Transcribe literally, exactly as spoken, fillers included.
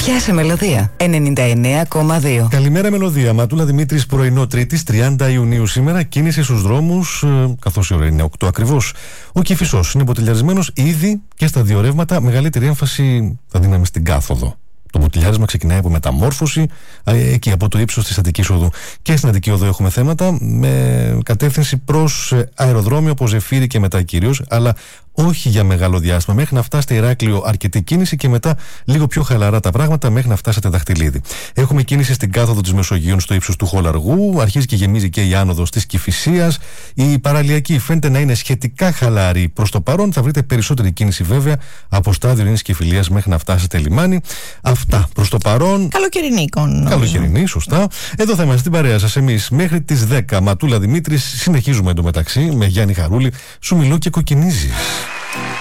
Πιάσε Μελωδία ενενήντα εννέα κόμμα δύο. Καλημέρα Μελωδία. Ματούλα Δημήτρης, πρωινό Τρίτης, τριάντα Ιουνίου. Σήμερα κίνηση στους δρόμους, ε, καθώς η ώρα είναι οκτώ ακριβώς. Ο Κηφισός είναι μποτιλιαρισμένος ήδη και στα δύο ρεύματα. Μεγαλύτερη έμφαση θα δίναμε στην κάθοδο. Το μποτιλιάρισμα ξεκινάει από μεταμόρφωση, εκεί από το ύψος της Αττικής Οδού. Και στην Αττική Οδό έχουμε θέματα με κατεύθυνση προς αεροδρόμιο, από Ζεφύρι και μετά κυρίως, αλλά όχι για μεγάλο διάστημα. Μέχρι να φτάσετε Ηράκλειο, αρκετή κίνηση και μετά λίγο πιο χαλαρά τα πράγματα μέχρι να φτάσετε Δαχτυλίδη. Έχουμε κίνηση στην κάθοδο της Μεσογείων στο ύψος του Χολαργού. Αρχίζει και γεμίζει και η άνοδος της Κηφισίας. Η παραλιακή φαίνεται να είναι σχετικά χαλαρή προς το παρόν. Θα βρείτε περισσότερη κίνηση βέβαια από στάδιο Ειρήνης και Φιλίας μέχρι να φτάσετε λιμάνι. Αυτά προς το παρόν. Καλοκαιρινή εικόνα. Καλοκαιρινή, σωστά. Εδώ θα είμαστε στην παρέα σας εμείς μέχρι τις δέκα. Ματούλα Δημήτρης. Συνεχίζουμε εντωμεταξύ με Γιάννη Χαρούλη. Σου μιλώ και κοκκινίζεις.